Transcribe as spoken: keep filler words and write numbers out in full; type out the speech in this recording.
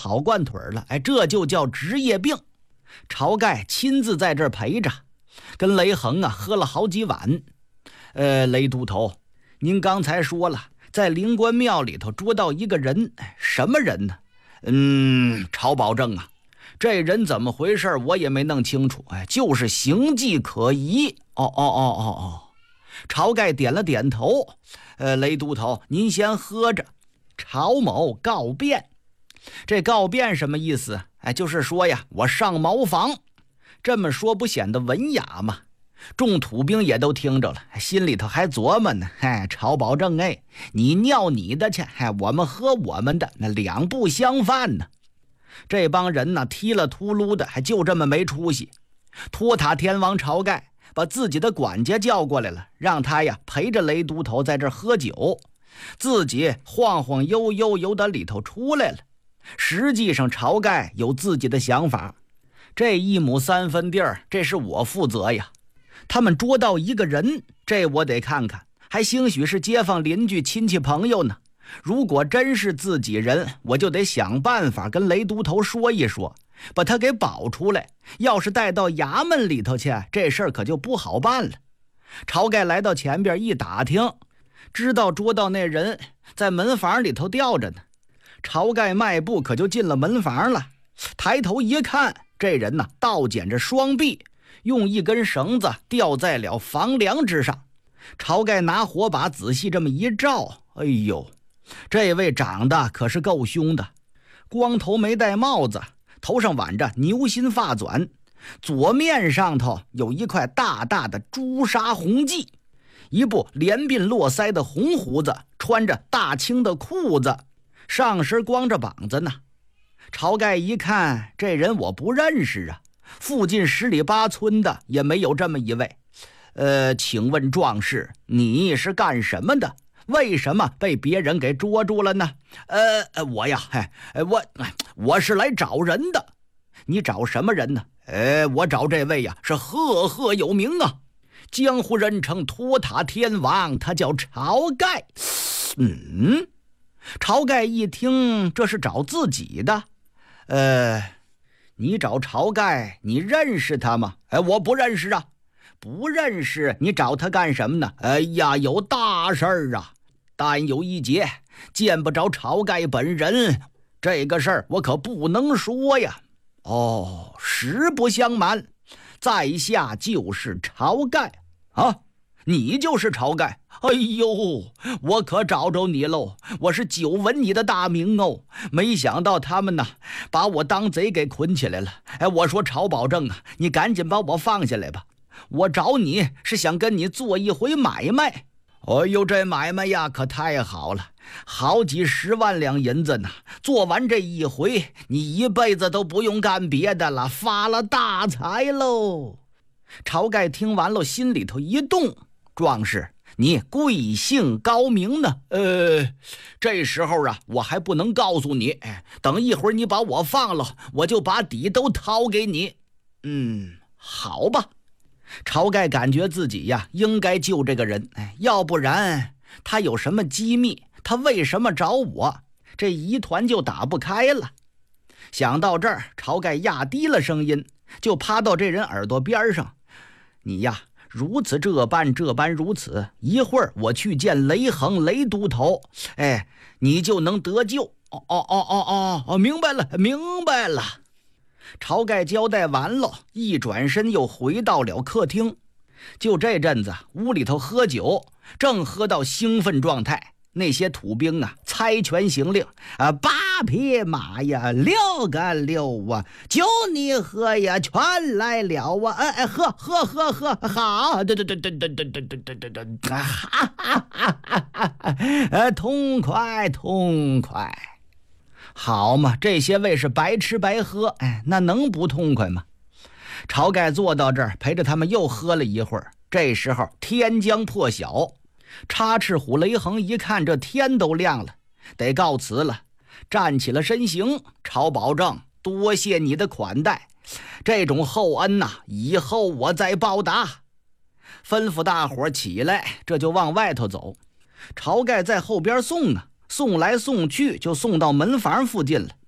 跑惯腿了，哎，这就叫职业病。晁盖亲自在这儿陪着，跟雷横啊喝了好几碗。呃，雷都头，您刚才说了，在灵官庙里头捉到一个人，什么人呢？嗯，晁保正啊，这人怎么回事我也没弄清楚，哎，就是形迹可疑。哦哦哦哦哦，晁盖点了点头。呃，雷都头，您先喝着。晁某告变。这告变什么意思？哎，就是说呀，我上茅房。这么说不显得文雅吗？众土兵也都听着了，心里头还琢磨呢。哎，晁保正，哎，你尿你的去，哎，我们喝我们的，那两不相犯呢。这帮人呢，踢了秃噜的，还就这么没出息。托塔天王晁盖把自己的管家叫过来了，让他呀陪着雷都头在这儿喝酒，自己晃晃悠悠由得里头出来了。实际上晁盖有自己的想法，这一亩三分地儿，这是我负责呀。他们捉到一个人，这我得看看，还兴许是街坊邻居亲戚朋友呢。如果真是自己人，我就得想办法跟雷都头说一说，把他给保出来。要是带到衙门里头去，这事儿可就不好办了。晁盖来到前边一打听，知道捉到那人在门房里头吊着呢。晁盖迈步可就进了门房了，抬头一看，这人呢倒剪着双臂，用一根绳子吊在了房梁之上。晁盖拿火把仔细这么一照，哎呦，这位长得可是够凶的，光头没戴帽子，头上挽着牛心发卷，左面上头有一块大大的朱砂红髻，一部连鬓络腮的红胡子，穿着大青的裤子，上身光着膀子呢。晁盖一看，这人我不认识啊，附近十里八村的也没有这么一位。呃，请问壮士，你是干什么的？为什么被别人给捉住了呢？呃，我呀，嘿，我我是来找人的。你找什么人呢？呃，我找这位呀，是赫赫有名啊，江湖人称托塔天王，他叫晁盖。嗯，晁盖一听这是找自己的。呃，你找晁盖，你认识他吗？哎，我不认识啊。不认识，你找他干什么呢？哎呀，有大事儿啊！但有一节，见不着晁盖本人，这个事儿我可不能说呀。哦，实不相瞒，在下就是晁盖啊，你就是晁盖。哎呦，我可找着你喽！我是久闻你的大名哦，没想到他们呢把我当贼给捆起来了。哎，我说晁保正啊，你赶紧把我放下来吧。我找你是想跟你做一回买卖。哎呦，这买卖呀可太好了，好几十万两银子呢。做完这一回，你一辈子都不用干别的了，发了大财喽。晁盖听完了，心里头一动，壮士，你贵姓高明呢？呃，这时候啊，我还不能告诉你。等一会儿你把我放了，我就把底都掏给你。嗯，好吧。晁盖感觉自己呀应该救这个人，要不然他有什么机密，他为什么找我，这疑团就打不开了。想到这儿，晁盖压低了声音，就趴到这人耳朵边上，你呀如此这般这般如此，一会儿我去见雷横雷都头，哎，你就能得救。哦哦哦哦哦哦，明白了明白了。晁盖交代完了，一转身又回到了客厅。就这阵子，屋里头喝酒，正喝到兴奋状态，那些土兵啊，猜拳行令啊，八匹马呀，六个六啊，就你喝呀，全来了啊！哎哎，喝喝喝喝，好，对对对对对对对对对对对，哈哈哈哈哈哈，痛快痛快。好嘛，这些位是白吃白喝，哎，那能不痛快吗？晁盖坐到这儿，陪着他们又喝了一会儿。这时候天将破晓，插翅虎雷横一看这天都亮了，得告辞了，站起了身形。晁保正，多谢你的款待，这种厚恩呐、啊，以后我再报答。吩咐大伙起来，这就往外头走。晁盖在后边送啊，送来送去，就送到门房附近了。